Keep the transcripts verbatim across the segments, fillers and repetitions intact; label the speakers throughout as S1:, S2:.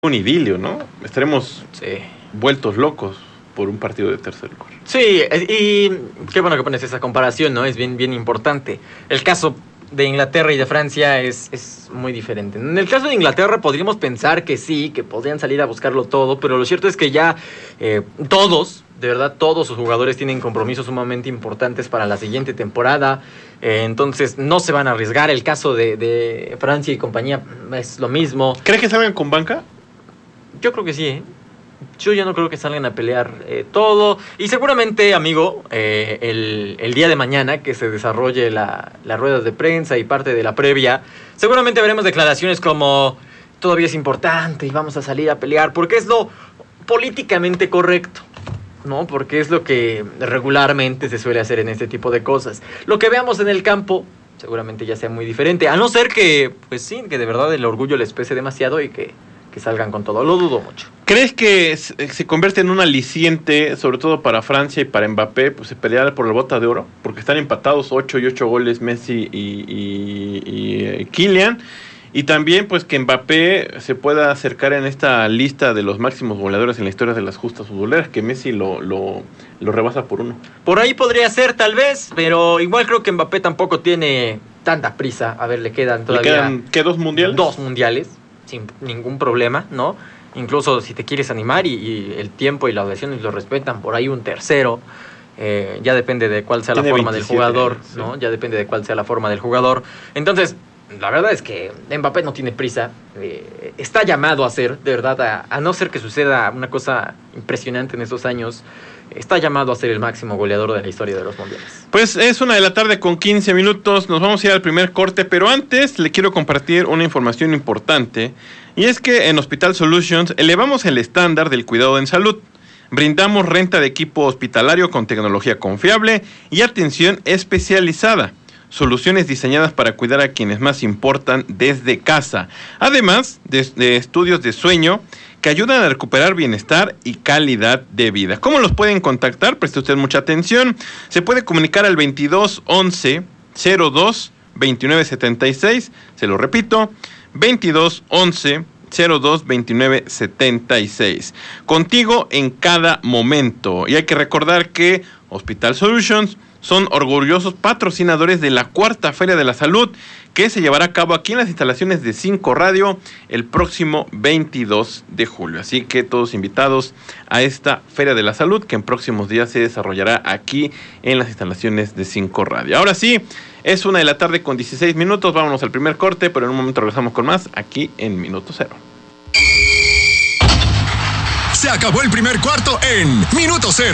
S1: un idilio, ¿no? Estaremos
S2: sí.
S1: vueltos locos por un partido de tercer lugar.
S2: Sí, y qué bueno que pones esa comparación, ¿no? Es bien, bien importante. El caso de Inglaterra y de Francia es, es muy diferente. En el caso de Inglaterra podríamos pensar que sí, que podrían salir a buscarlo todo, pero lo cierto es que ya eh, todos, de verdad, todos sus jugadores tienen compromisos sumamente importantes para la siguiente temporada. Eh, entonces no se van a arriesgar. El caso de, de Francia y compañía es lo mismo.
S1: ¿Crees que salgan con banca?
S2: Yo creo que sí, ¿eh? Yo ya no creo que salgan a pelear eh, todo. Y seguramente, amigo, eh, el, el día de mañana que se desarrolle la, la rueda de prensa y parte de la previa, seguramente veremos declaraciones como todavía es importante y vamos a salir a pelear, porque es lo políticamente correcto, ¿no? Porque es lo que regularmente se suele hacer en este tipo de cosas. Lo que veamos en el campo seguramente ya sea muy diferente, a no ser que, pues sí, que de verdad el orgullo les pese demasiado y que que salgan con todo. Lo dudo mucho.
S1: ¿Crees que se convierte en un aliciente, sobre todo para Francia y para Mbappé, pues se pelear por la bota de oro? Porque están empatados ocho y ocho goles Messi y, y, y Kylian. Y también pues que Mbappé se pueda acercar en esta lista de los máximos goleadores en la historia de las justas futboleras, que Messi lo, lo, lo rebasa por uno.
S2: Por ahí podría ser tal vez, pero igual creo que Mbappé tampoco tiene tanta prisa. A ver, le quedan todavía...
S1: ¿Le quedan qué, dos mundiales?
S2: Dos mundiales. Sin ningún problema, ¿no? Incluso si te quieres animar y, y el tiempo y las lesiones lo respetan, por ahí un tercero, eh, ya depende de cuál sea la forma del jugador, años, ¿no? Sí. Ya depende de cuál sea la forma del jugador. Entonces, la verdad es que Mbappé no tiene prisa, eh, está llamado a ser, de verdad, a, a no ser que suceda una cosa impresionante en estos años, está llamado a ser el máximo goleador de la historia de los mundiales.
S1: Pues es una de la tarde con quince minutos, nos vamos a ir al primer corte, pero antes le quiero compartir una información importante, y es que en Hospital Solutions elevamos el estándar del cuidado en salud. Brindamos renta de equipo hospitalario con tecnología confiable y atención especializada. Soluciones diseñadas para cuidar a quienes más importan desde casa. Además de, de estudios de sueño que ayudan a recuperar bienestar y calidad de vida. ¿Cómo los pueden contactar? Preste usted mucha atención. Se puede comunicar al veintidós once cero dos veintinueve setenta y seis. Se lo repito, veintidós once cero dos veintinueve setenta y seis. Contigo en cada momento. Y hay que recordar que Hospital Solutions son orgullosos patrocinadores de la Cuarta Feria de la Salud, que se llevará a cabo aquí en las instalaciones de cinco Radio el próximo veintidós de julio. Así que todos invitados a esta Feria de la Salud, que en próximos días se desarrollará aquí en las instalaciones de cinco Radio. Ahora sí, es una de la tarde con dieciséis minutos, vámonos al primer corte, pero en un momento regresamos con más aquí en Minuto Cero.
S3: Se acabó el primer cuarto en Minuto Cero.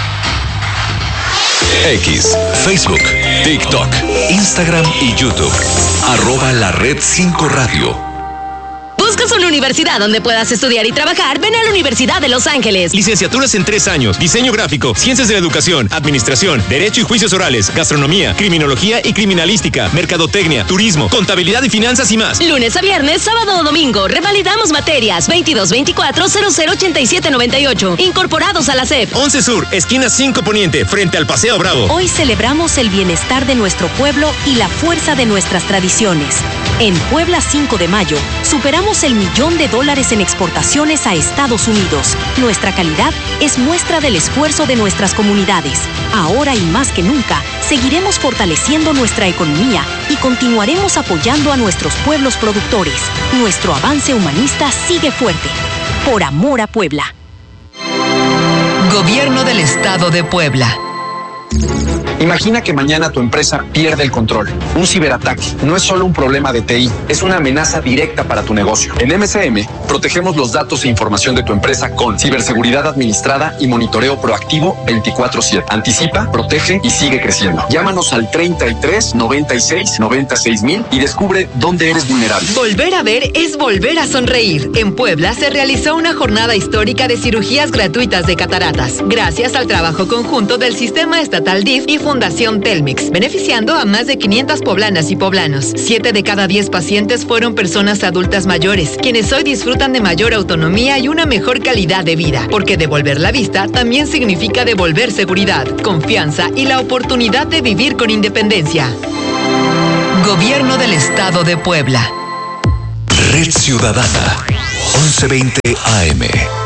S3: X, Facebook, TikTok, Instagram y YouTube. Arroba la red cinco Radio.
S4: ¿Buscas una universidad donde puedas estudiar y trabajar? Ven a la Universidad de Los Ángeles.
S5: Licenciaturas en tres años, diseño gráfico, ciencias de la educación, administración, derecho y juicios orales, gastronomía, criminología y criminalística, mercadotecnia, turismo, contabilidad y finanzas y más.
S4: Lunes a viernes, sábado o domingo, revalidamos materias. veintidós veinticuatro cero cero ochenta y siete noventa y ocho. Incorporados a la S E P.
S5: once Sur, esquina cinco Poniente, frente al Paseo Bravo.
S4: Hoy celebramos el bienestar de nuestro pueblo y la fuerza de nuestras tradiciones. En Puebla cinco de mayo, superamos el millón de dólares en exportaciones a Estados Unidos. Nuestra calidad es muestra del esfuerzo de nuestras comunidades. Ahora y más que nunca, seguiremos fortaleciendo nuestra economía y continuaremos apoyando a nuestros pueblos productores. Nuestro avance humanista sigue fuerte. Por amor a Puebla.
S6: Gobierno del Estado de Puebla.
S7: Imagina que mañana tu empresa pierde el control. Un ciberataque no es solo un problema de T I, es una amenaza directa para tu negocio. En M S M, protegemos los datos e información de tu empresa con ciberseguridad administrada y monitoreo proactivo veinticuatro siete. Anticipa, protege y sigue creciendo. Llámanos al treinta y tres noventa y seis noventa y seis mil y descubre dónde eres vulnerable.
S6: Volver a ver es volver a sonreír. En Puebla se realizó una jornada histórica de cirugías gratuitas de cataratas, gracias al trabajo conjunto del Sistema Estatal D I F y Fundación Telmex, beneficiando a más de quinientas poblanas y poblanos. Siete de cada diez pacientes fueron personas adultas mayores, quienes hoy disfrutan de mayor autonomía y una mejor calidad de vida, porque devolver la vista también significa devolver seguridad, confianza y la oportunidad de vivir con independencia. Gobierno del Estado de Puebla.
S3: Red Ciudadana. once veinte A M.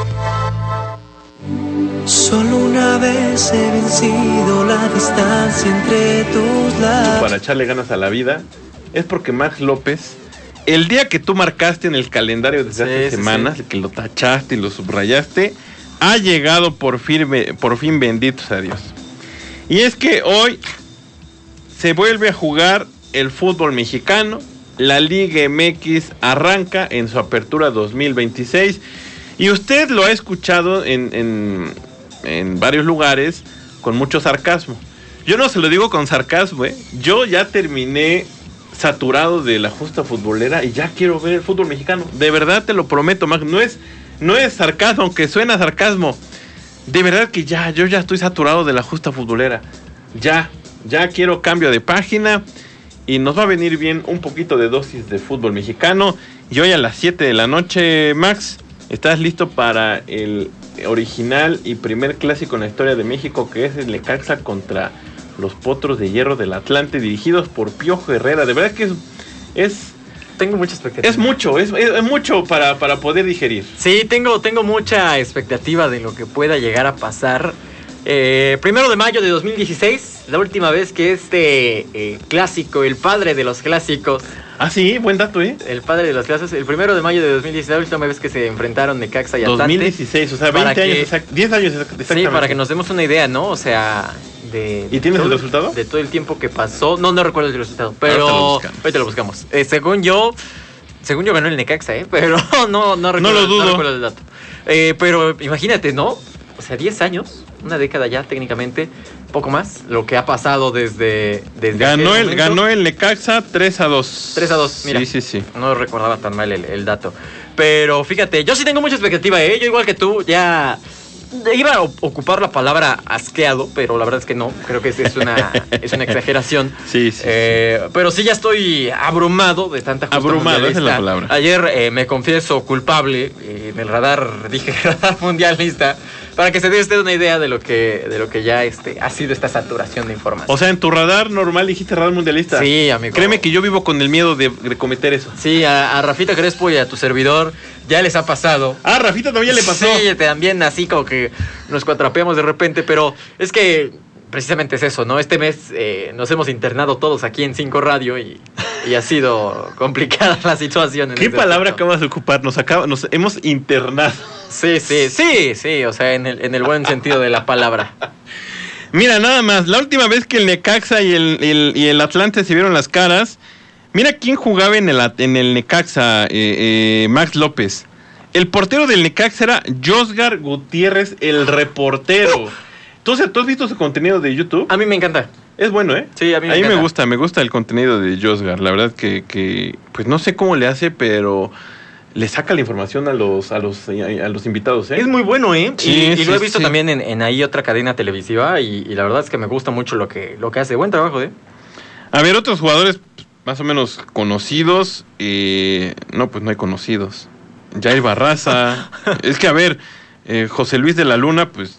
S8: Solo una vez he vencido la distancia entre tus labios.
S1: Para echarle ganas a la vida, es porque Max López, el día que tú marcaste en el calendario desde
S2: Sí,
S1: hace
S2: sí,
S1: semanas,
S2: sí.
S1: que lo tachaste y lo subrayaste, ha llegado por fin, por fin, benditos a Dios. Y es que hoy se vuelve a jugar el fútbol mexicano. La Liga M X arranca en su apertura dos mil veintiséis y usted lo ha escuchado en, en, en varios lugares con mucho sarcasmo. Yo no se lo digo con sarcasmo, ¿eh? Yo ya terminé saturado de la justa futbolera y ya quiero ver el fútbol mexicano. De verdad te lo prometo, Max. No es, no es sarcasmo, aunque suena sarcasmo. De verdad que ya, yo ya estoy saturado de la justa futbolera. Ya, ya quiero cambio de página. Y nos va a venir bien un poquito de dosis de fútbol mexicano. Y hoy a las siete de la noche, Max, ¿estás listo para el original y primer clásico en la historia de México, que es el Necaxa contra los Potros de Hierro del Atlante, dirigidos por Piojo Herrera? De verdad que es... es
S2: Tengo mucha expectativa.
S1: Es mucho, es, es mucho para, para poder digerir.
S2: Sí, tengo, tengo mucha expectativa de lo que pueda llegar a pasar. Eh, primero de mayo de dos mil dieciséis, la última vez que este eh, clásico, el padre de los clásicos.
S1: Ah, sí, buen dato, ¿eh?
S2: El padre de los clásicos, el primero de mayo de dos mil dieciséis, la última vez que se enfrentaron Necaxa y Atlante.
S1: dos mil dieciséis, o sea, veinte
S2: que,
S1: años, exact, diez años exactamente.
S2: Sí, para que nos demos una idea, ¿no? O sea, de...
S1: ¿Y tienes
S2: todo,
S1: el resultado?
S2: De todo el tiempo que pasó. No, no recuerdo el resultado, pero...
S1: Ahorita lo buscamos.
S2: Ahorita lo buscamos. Eh, según yo... Según yo ganó el Necaxa, ¿eh? Pero no, no recuerdo,
S1: no lo dudo.
S2: No recuerdo el dato. Eh, pero imagínate, ¿no? O sea, diez años, una década ya técnicamente, poco más, lo que ha pasado desde... desde
S1: ganó, el, ganó el Necaxa tres a dos.
S2: tres a dos, mira.
S1: Sí, sí, sí.
S2: No recordaba tan mal el, el dato. Pero fíjate, yo sí tengo mucha expectativa, ¿eh? Yo igual que tú, ya... Iba a ocupar la palabra asqueado, pero la verdad es que no. Creo que es una, es una exageración.
S1: Sí, sí,
S2: eh, sí. Pero sí ya estoy abrumado de tanta justa
S1: Abrumado,
S2: mundialista.
S1: esa es la palabra.
S2: Ayer eh, me confieso culpable. Eh, en el radar dije radar mundialista. Para que se dé usted una idea de lo que, de lo que ya este, ha sido esta saturación de información.
S1: O sea, en tu radar normal dijiste radar mundialista.
S2: Sí, amigo.
S1: Créeme que yo vivo con el miedo de, de cometer eso.
S2: Sí, a, a Rafita Crespo y a tu servidor ya les ha pasado.
S1: Ah, Rafita también le pasó.
S2: Sí, también así como que nos cuatrapeamos de repente, pero es que precisamente es eso, ¿no? Este mes eh, nos hemos internado todos aquí en Cinco Radio y, y ha sido complicada la situación. En
S1: ¿Qué
S2: este
S1: palabra
S2: aspecto.
S1: acabas de ocupar? Nos, acaba, nos hemos internado.
S2: Sí, sí, sí, sí, o sea, en el, en el buen sentido de la palabra.
S1: Mira, nada más, la última vez que el Necaxa y el, el, y el Atlante se vieron las caras, mira quién jugaba en el, en el Necaxa, eh, eh, Max López. El portero del Necaxa era Josgar Gutiérrez, el reportero. Entonces, ¿tú has visto su contenido de YouTube?
S2: A mí me encanta.
S1: Es bueno, ¿eh?
S2: Sí, a mí me
S1: A mí
S2: encanta.
S1: me gusta, me gusta el contenido de Josgar. La verdad que, que, pues no sé cómo le hace, pero le saca la información a los, a los, a los invitados, ¿eh?
S2: Es muy bueno, ¿eh?
S1: Sí,
S2: y, y
S1: sí,
S2: lo he visto
S1: sí.
S2: también en, en ahí otra cadena televisiva y, y la verdad es que me gusta mucho lo que, lo que hace. Buen trabajo, ¿eh?
S1: A ver, otros jugadores más o menos conocidos. Eh, no, pues no hay conocidos. Jair Barraza. Es que, a ver, eh, José Luis de la Luna, pues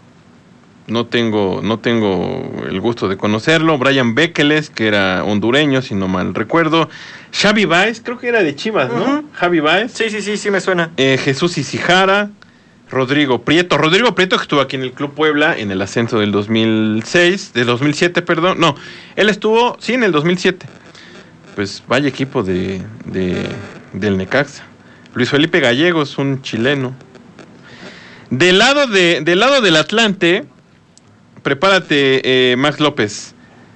S1: no tengo, no tengo el gusto de conocerlo. Brian Bekeles, que era hondureño, si no mal recuerdo. Xavi Baez, creo que era de Chivas, ¿no?
S2: Uh-huh.
S1: Javi Baez.
S2: Sí, sí, sí, sí me suena.
S1: Eh, Jesús Isijara. Rodrigo Prieto. Rodrigo Prieto que estuvo aquí en el Club Puebla en el ascenso del dos mil seis, del dos mil siete, perdón. No, él estuvo, sí, en el dos mil siete. Pues vaya equipo de, de del Necaxa. Luis Felipe Gallegos, un chileno. Del lado, de, del, lado del Atlante, prepárate, eh, Max López.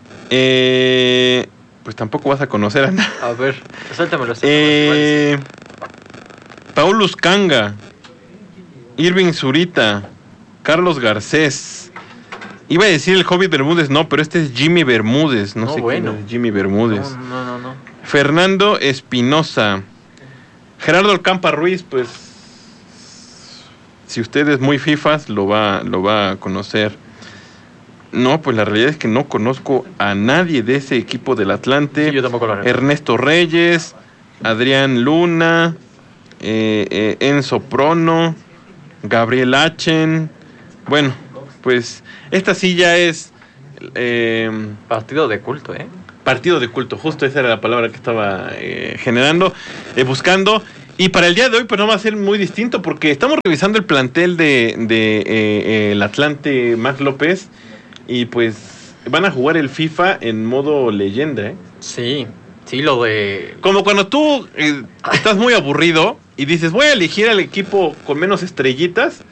S1: Eh, pues tampoco vas a conocer a nadie.
S2: A ver, suéltamelo. suéltamelo
S1: Eh, Paulus Kanga, Irving Zurita, Carlos Garcés. Iba a decir el Hobbit Bermúdez, no, pero este es Jimmy Bermúdez. No,
S2: No,
S1: sé
S2: bueno.
S1: quién es Jimmy Bermúdez.
S2: No, no, no, no.
S1: Fernando Espinosa. Gerardo Alcampa Ruiz, pues si usted es muy fifas, lo va, lo va a conocer. No, pues la realidad es que no conozco a nadie de ese equipo del Atlante.
S2: Sí, yo tampoco lo recuerdo.
S1: Ernesto Reyes, Adrián Luna, eh, eh, Enzo Prono, Gabriel Achen. Bueno, pues esta sí ya es eh,
S2: Partido de culto, ¿eh?
S1: partido de culto. Justo esa era la palabra que estaba eh, generando, eh, buscando. Y para el día de hoy, pues no va a ser muy distinto, porque estamos revisando el plantel de, de eh, eh, el Atlante Max López, y pues van a jugar el FIFA en modo leyenda, ¿eh?
S2: Sí, sí, lo de...
S1: Como cuando tú eh, estás muy aburrido y dices, voy a elegir al equipo con menos estrellitas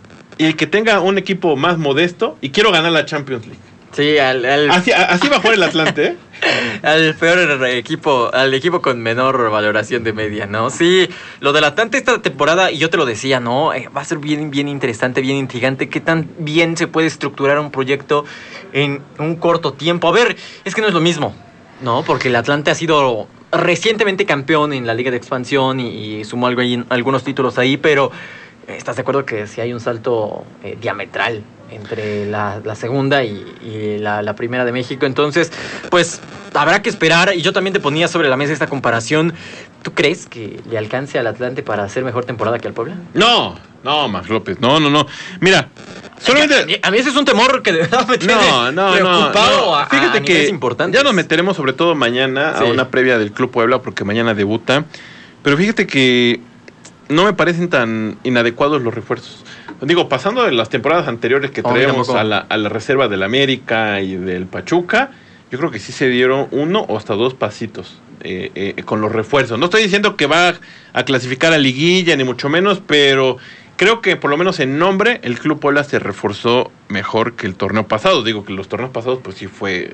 S1: y el que tenga un equipo más modesto y quiero ganar la Champions League.
S2: Sí, al, al...
S1: Así, así va a jugar el Atlante, ¿eh?
S2: Al peor equipo, al equipo con menor valoración de media, ¿no? Sí, lo del Atlante esta temporada, y yo te lo decía, ¿no? Eh, va a ser bien, bien interesante, bien intrigante. ¿Qué tan bien se puede estructurar un proyecto en un corto tiempo? A ver, es que no es lo mismo, ¿no? Porque el Atlante ha sido recientemente campeón en la Liga de Expansión y, y sumó algo ahí, algunos títulos ahí, pero ¿estás de acuerdo que si hay un salto eh, diametral entre la, la segunda y, y la, la primera de México? Entonces, pues habrá que esperar. Y yo también te ponía sobre la mesa esta comparación. ¿Tú crees que le alcance al Atlante para hacer mejor temporada que al Puebla?
S1: No, no, Max López, no, no, no. Mira, solamente...
S2: A mí, a mí ese es un temor que de verdad me tiene
S1: no, no,
S2: preocupado.
S1: No, no.
S2: A,
S1: Fíjate
S2: a
S1: que
S2: importantes.
S1: Ya nos meteremos sobre todo mañana sí. a una previa del Club Puebla, porque mañana debuta. Pero fíjate que no me parecen tan inadecuados los refuerzos. Digo, pasando de las temporadas anteriores que traíamos oh, a, la, a la reserva del América y del Pachuca, yo creo que sí se dieron uno o hasta dos pasitos eh, eh, con los refuerzos. No estoy diciendo que va a clasificar a liguilla, ni mucho menos, pero creo que por lo menos en nombre el Club Puebla se reforzó mejor que el torneo pasado. Digo que los torneos pasados pues sí fue,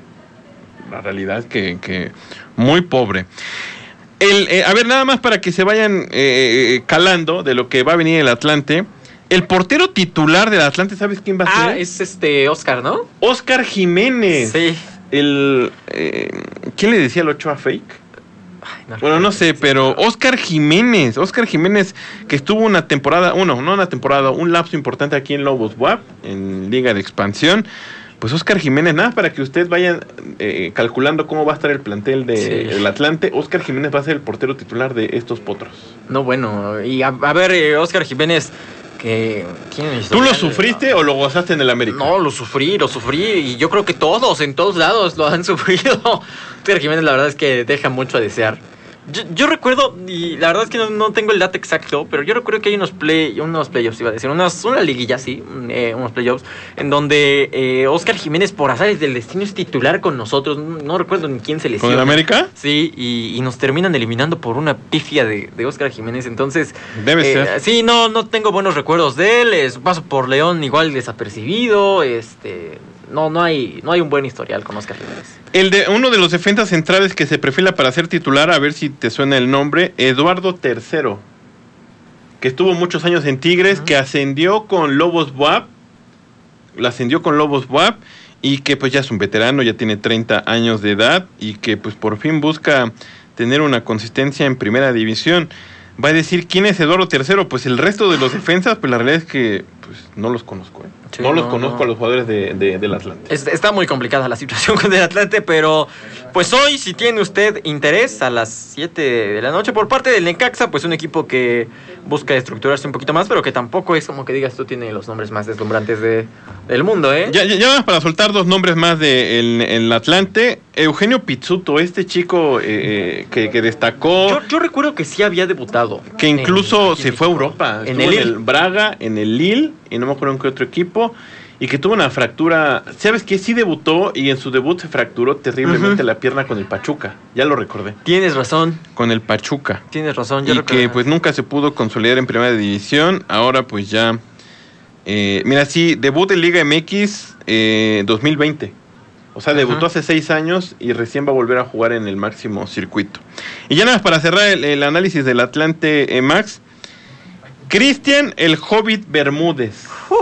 S1: la realidad es que, que muy pobre. El, eh, a ver, nada más para que se vayan eh, calando de lo que va a venir el Atlante. El portero titular del Atlante, ¿sabes quién va a ser?
S2: Ah, es este Oscar, ¿no?
S1: Oscar Jiménez.
S2: Sí.
S1: El, eh, ¿quién le decía el Ochoa Fake? Ay, no bueno, no sé, pero Oscar Jiménez. Oscar Jiménez, que estuvo una temporada, uno, no una temporada, un lapso importante aquí en Lobos W A P, en Liga de Expansión. Pues Oscar Jiménez, nada, para que ustedes vayan eh, calculando cómo va a estar el plantel del de sí. Atlante. Oscar Jiménez va a ser el portero titular de estos potros.
S2: No, bueno, y a, a ver, eh, Oscar Jiménez... Que,
S1: ¿Tú lo sufriste no. o lo gozaste en el América?
S2: No, lo sufrí, lo sufrí y yo creo que todos, en todos lados lo han sufrido. Oscar Jiménez la verdad es que deja mucho a desear. Yo, yo recuerdo, y la verdad es que no, no tengo el dato exacto, pero yo recuerdo que hay unos play, unos playoffs, iba a decir, unas, una liguilla, sí, eh, unos playoffs, en donde eh, Oscar Jiménez, por azares del destino, es titular con nosotros. No, no recuerdo ni quién se lesiona.
S1: ¿Con el América?
S2: Sí, y, y nos terminan eliminando por una pifia de, de Oscar Jiménez. Entonces,
S1: debe
S2: eh,
S1: ser.
S2: Sí, no, no tengo buenos recuerdos de él. Es, paso por León igual desapercibido. Este, no, no hay, no hay un buen historial con Oscar Jiménez.
S1: El de uno de los defensas centrales que se perfila para ser titular, a ver si te suena el nombre, Eduardo Tercero, que estuvo muchos años en Tigres, uh-huh. que ascendió con Lobos W A P, la ascendió con Lobos W A P, y que pues ya es un veterano, ya tiene treinta años de edad, y que pues por fin busca tener una consistencia en primera división. Va a decir, ¿quién es Eduardo Tercero? Pues el resto de los defensas, pues la realidad es que pues no los conozco, ¿eh? Sí, no, no los conozco no. a los jugadores de, de, del Atlante.
S2: Es, está muy complicada la situación con el Atlante, pero pues hoy, si tiene usted interés, a las siete de la noche, por parte del Necaxa, pues un equipo que busca estructurarse un poquito más, pero que tampoco es como que digas tú tiene los nombres más deslumbrantes de, del mundo, ¿eh?
S1: Ya, ya, ya para soltar dos nombres más del de el Atlante, Eugenio Pizzuto, este chico eh, que, que destacó.
S2: Yo, yo recuerdo que sí había debutado.
S1: Que incluso en, se fue a Europa.
S2: En el,
S1: en el Braga, en el Lille, y no me acuerdo en qué otro equipo, y que tuvo una fractura. ¿Sabes qué? Sí debutó y en su debut se fracturó terriblemente uh-huh. la pierna con el Pachuca. Ya lo recordé.
S2: Tienes razón.
S1: Con el Pachuca.
S2: Tienes razón. Yo
S1: y
S2: recuerdo.
S1: Que pues nunca se pudo consolidar en primera división. Ahora pues ya... Eh, mira, sí, debut en Liga M X eh, dos mil veinte. O sea, debutó uh-huh. hace seis años y recién va a volver a jugar en el máximo circuito. Y ya nada más para cerrar el, el análisis del Atlante, eh, Max. Cristian el Hobbit Bermúdez. Uh.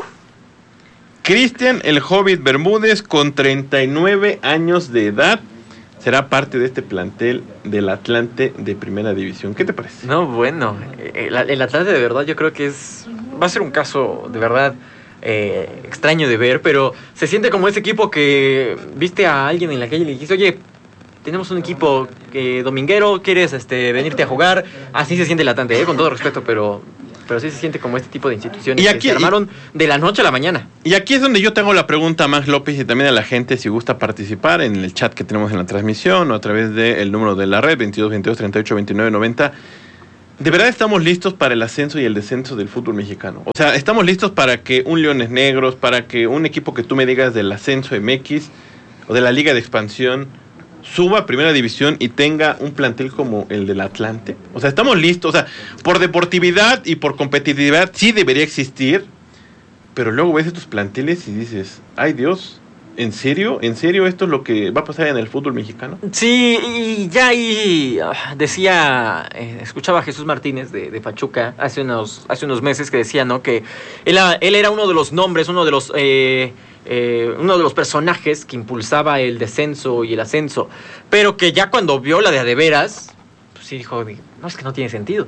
S1: Cristian el Hobbit Bermúdez, con treinta y nueve años de edad, será parte de este plantel del Atlante de primera división. ¿Qué te parece?
S2: No, bueno, el, el Atlante de verdad yo creo que es va a ser un caso de verdad eh, extraño de ver, pero se siente como ese equipo que viste a alguien en la calle y le dijiste, oye, tenemos un equipo eh, dominguero, ¿quieres este, venirte a jugar? Así se siente el Atlante, eh, con todo respeto, pero... Pero sí se siente como este tipo de instituciones
S1: y aquí,
S2: que se armaron y, de la noche a la mañana.
S1: Y aquí es donde yo tengo la pregunta a Max López y también a la gente si gusta participar en el chat que tenemos en la transmisión o a través del número de la red veintidós veintidós treinta y ocho veintinueve noventa. ¿De verdad estamos listos para el ascenso y el descenso del fútbol mexicano? O sea, ¿estamos listos para que un Leones Negros, para que un equipo que tú me digas del ascenso M X o de la Liga de Expansión suba a Primera División y tenga un plantel como el del Atlante? O sea, ¿estamos listos? O sea, por deportividad y por competitividad sí debería existir, pero luego ves estos planteles y dices, ¡ay Dios! ¿En serio? ¿En serio esto es lo que va a pasar en el fútbol mexicano?
S2: Sí, y ya ahí uh, decía, eh, escuchaba a Jesús Martínez de, de Pachuca hace unos, hace unos meses que decía, ¿no? Que él, él era uno de los nombres, uno de los, eh, eh, uno de los personajes que impulsaba el descenso y el ascenso, pero que ya cuando vio la de a de veras, pues sí dijo, no, es que no tiene sentido.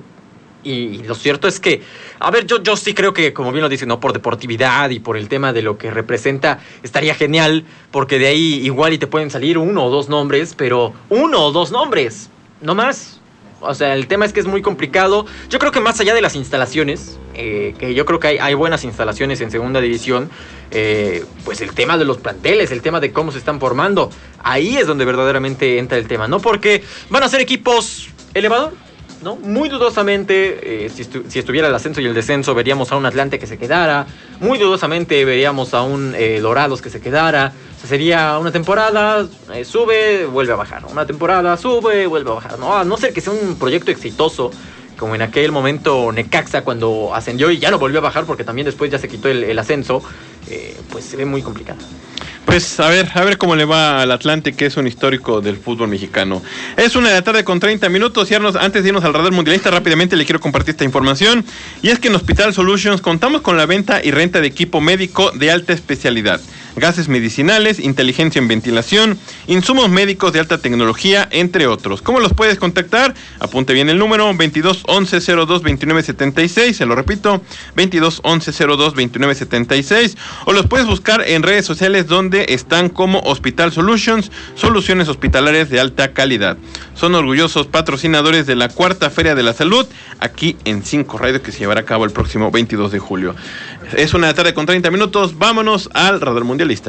S2: Y lo cierto es que, a ver, yo, yo sí creo que, como bien lo dicen, ¿no? Por deportividad y por el tema de lo que representa, estaría genial, porque de ahí igual y te pueden salir uno o dos nombres, pero uno o dos nombres, no más. O sea, el tema es que es muy complicado. Yo creo que más allá de las instalaciones, eh, que yo creo que hay, hay buenas instalaciones en segunda división, eh, pues el tema de los planteles, el tema de cómo se están formando, ahí es donde verdaderamente entra el tema, ¿no? Porque van a ser equipos elevador, ¿no? Muy dudosamente, eh, si, estu- si estuviera el ascenso y el descenso, veríamos a un Atlante que se quedara. Muy dudosamente veríamos a un eh, Dorados que se quedara. O sea, sería una temporada, eh, sube, vuelve a bajar. Una temporada, sube, vuelve a bajar. No, a no ser que sea un proyecto exitoso, como en aquel momento Necaxa cuando ascendió y ya no volvió a bajar porque también después ya se quitó el, el ascenso, eh, pues se ve muy complicado.
S1: Pues a ver, a ver cómo le va al Atlante, que es un histórico del fútbol mexicano. Es una de la tarde con treinta minutos y antes de irnos al radar mundialista, rápidamente le quiero compartir esta información. Y es que en Hospital Solutions contamos con la venta y renta de equipo médico de alta especialidad, gases medicinales, inteligencia en ventilación, insumos médicos de alta tecnología, entre otros. ¿Cómo los puedes contactar? Apunte bien el número, veintidós once cero dos veintinueve setenta y seis, se lo repito, veintidós once cero dos veintinueve setenta y seis, o los puedes buscar en redes sociales donde están como Hospital Solutions, soluciones hospitalarias de alta calidad. Son orgullosos patrocinadores de la Cuarta Feria de la Salud, aquí en cinco Radio, que se llevará a cabo el próximo veintidós de julio. Es una tarde con treinta minutos, vámonos al radar mundialista.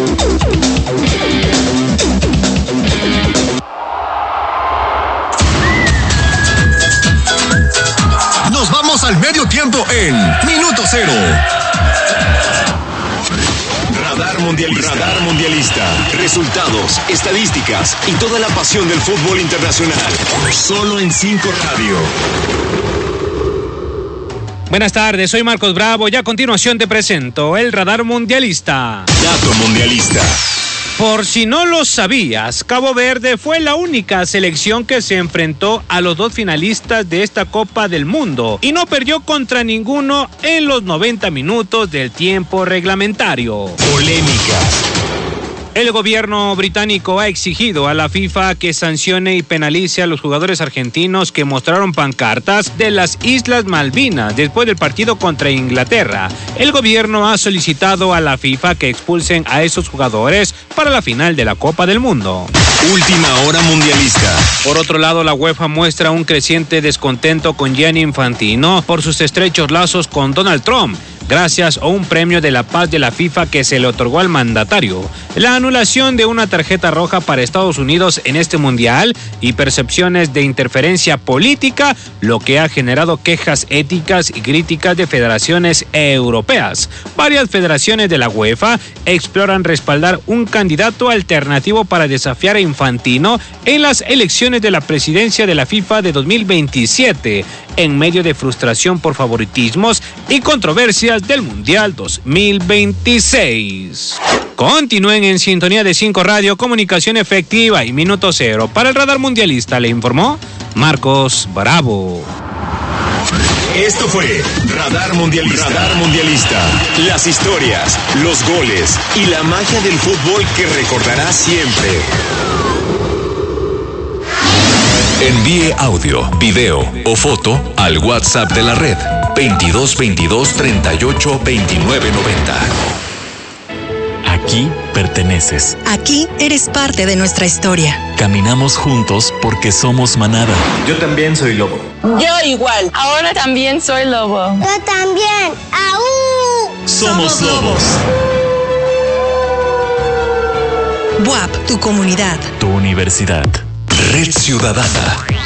S3: Nos vamos al medio tiempo en Minuto Cero. Radar Mundialista. Radar Mundialista. Resultados, estadísticas y toda la pasión del fútbol internacional. Solo en cinco Radio.
S9: Buenas tardes, soy Marcos Bravo y a continuación te presento el Radar Mundialista.
S3: Dato Mundialista.
S9: Por si no lo sabías, Cabo Verde fue la única selección que se enfrentó a los dos finalistas de esta Copa del Mundo y no perdió contra ninguno en los noventa minutos del tiempo reglamentario.
S3: Polémica.
S9: El gobierno británico ha exigido a la FIFA que sancione y penalice a los jugadores argentinos que mostraron pancartas de las Islas Malvinas después del partido contra Inglaterra. El gobierno ha solicitado a la FIFA que expulsen a esos jugadores para la final de la Copa del Mundo.
S3: Última hora mundialista.
S9: Por otro lado, la UEFA muestra un creciente descontento con Gianni Infantino por sus estrechos lazos con Donald Trump, gracias a un premio de la paz de la FIFA que se le otorgó al mandatario. La anulación de una tarjeta roja para Estados Unidos en este mundial y percepciones de interferencia política, lo que ha generado quejas éticas y críticas de federaciones europeas. Varias federaciones de la UEFA exploran respaldar un candidato alternativo para desafiar a Infantino en las elecciones de la presidencia de la FIFA de dos mil veintisiete, en medio de frustración por favoritismos y controversias del Mundial dos mil veintiséis. Continúen en sintonía de cinco Radio, comunicación efectiva y Minuto Cero. Para el Radar Mundialista le informó Marcos Bravo.
S3: Esto fue Radar Mundialista. Radar Mundialista. Las historias, los goles y la magia del fútbol que recordarás siempre. Envíe audio, video o foto al WhatsApp de la red veintidós veintidós treinta y ocho veintinueve noventa.
S10: Aquí perteneces.
S11: Aquí eres parte de nuestra historia.
S10: Caminamos juntos porque somos manada.
S12: Yo también soy lobo.
S13: Yo igual. Ahora también soy lobo.
S14: Yo también. ¡Aú!
S3: Somos, somos lobos.
S11: B U A P, tu comunidad.
S10: Tu universidad.
S3: Red Ciudadana.